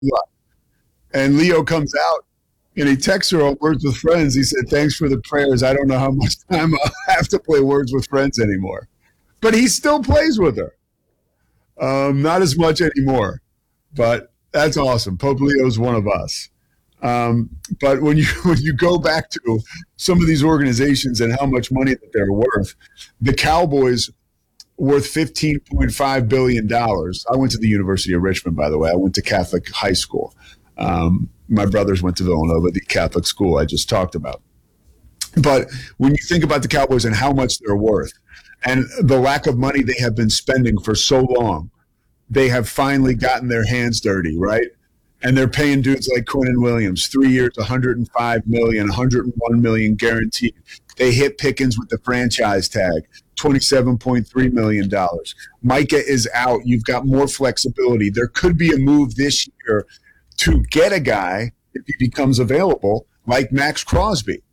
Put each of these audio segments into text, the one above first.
And Leo comes out and he texts her on Words with Friends. He said, "Thanks for the prayers. I don't know how much time I'll have to play Words with Friends anymore." But he still plays with her. Not as much anymore, but that's awesome. Pope Leo's one of us. But when you go back to some of these organizations and how much money that they're worth, the Cowboys worth $15.5 billion. I went to the University of Richmond, by the way. I went to Catholic high school. My brothers went to Villanova, the Catholic school I just talked about. But when you think about the Cowboys and how much they're worth and the lack of money they have been spending for so long, they have finally gotten their hands dirty, right? And they're paying dudes like Quinnen Williams, 3 years, $105 million, $101 million guaranteed. They hit Pickens with the franchise tag, $27.3 million. Micah is out. You've got more flexibility. There could be a move this year to get a guy, if he becomes available, like Max Crosby.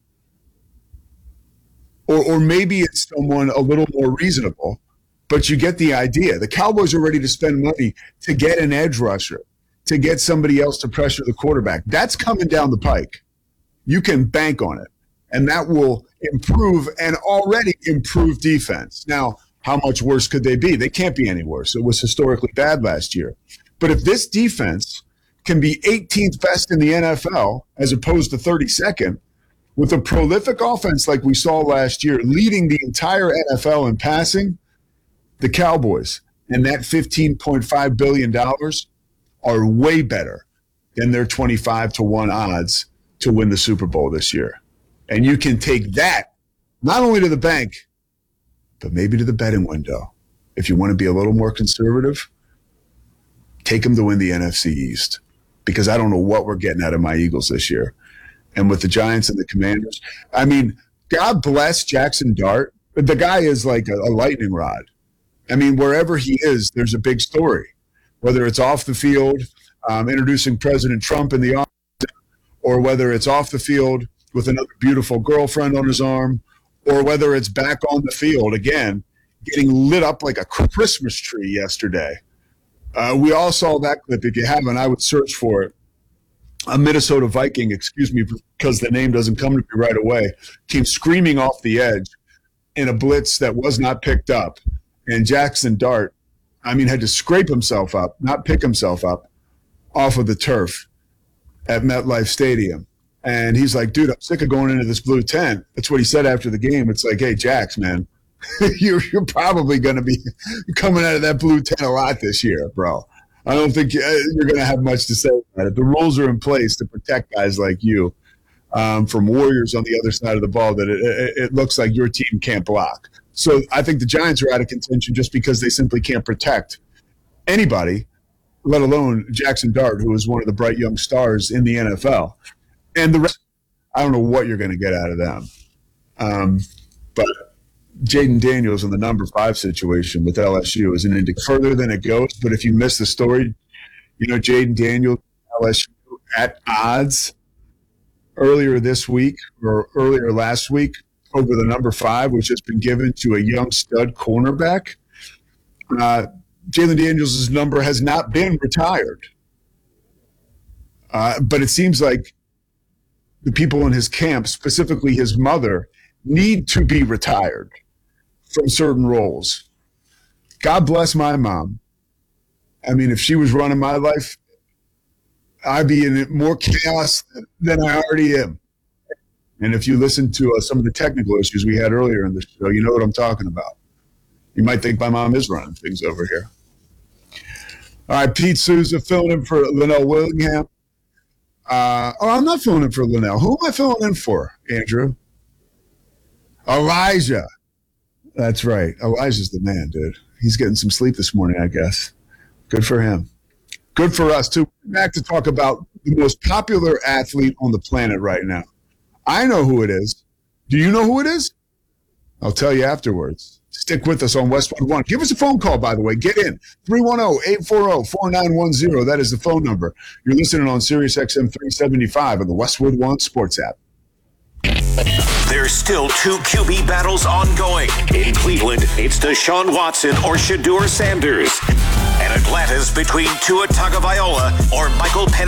Or maybe it's someone a little more reasonable, but you get the idea. The Cowboys are ready to spend money to get an edge rusher, to get somebody else to pressure the quarterback. That's coming down the pike. You can bank on it, and that will improve an already improved defense. Now, how much worse could they be? They can't be any worse. It was historically bad last year. But if this defense can be 18th best in the NFL as opposed to 32nd, with a prolific offense like we saw last year, leading the entire NFL in passing, the Cowboys and that $15.5 billion are way better than their 25-1 odds to win the Super Bowl this year. And you can take that not only to the bank, but maybe to the betting window. If you want to be a little more conservative, take them to win the NFC East, because I don't know what we're getting out of my Eagles this year. And with the Giants and the Commanders, I mean, God bless Jackson Dart. The guy is like a lightning rod. I mean, wherever he is, there's a big story, whether it's off the field, introducing President Trump in the office, or whether it's off the field with another beautiful girlfriend on his arm, or whether it's back on the field, again, getting lit up like a Christmas tree yesterday. We all saw that clip. If you haven't, I would search for it. A Minnesota Viking, excuse me, because the name doesn't come to me right away, came screaming off the edge in a blitz that was not picked up. And Jackson Dart, I mean, had to scrape himself up, not pick himself up, off of the turf at MetLife Stadium. And he's like, "Dude, I'm sick of going into this blue tent." That's what he said after the game. It's like, "Hey, Jax, man, you're probably going to be coming out of that blue tent a lot this year, bro. I don't think you're going to have much to say about it. The rules are in place to protect guys like you from warriors on the other side of the ball that it looks like your team can't block." So I think the Giants are out of contention just because they simply can't protect anybody, let alone Jackson Dart, who is one of the bright young stars in the NFL. And the rest, I don't know what you're going to get out of them. But Jaden Daniels in the number 5 situation with LSU is an indicator further than it goes. But if you miss the story, you know, Jaden Daniels, LSU at odds earlier this week or earlier last week over the number 5, which has been given to a young stud cornerback. Jalen Daniels' number has not been retired. But it seems like the people in his camp, specifically his mother, need to be retired from certain roles. God bless my mom. I mean, if she was running my life, I'd be in more chaos than I already am. And if you listen to some of the technical issues we had earlier in the show, you know what I'm talking about. You might think my mom is running things over here. All right, Pete Souza filling in for Linnell Willingham. I'm not filling in for Linnell. Who am I filling in for, Andrew? Elijah. That's right. Elijah's the man, dude. He's getting some sleep this morning, I guess. Good for him. Good for us, too. Back to talk about the most popular athlete on the planet right now. I know who it is. Do you know who it is? I'll tell you afterwards. Stick with us on Westwood One. Give us a phone call, by the way. Get in. 310-840-4910. That is the phone number. You're listening on Sirius XM 375 on the Westwood One Sports app. There's still 2 QB battles ongoing. In Cleveland, it's Deshaun Watson or Shedeur Sanders. And Atlanta's between Tua Tagovailoa or Michael Penix.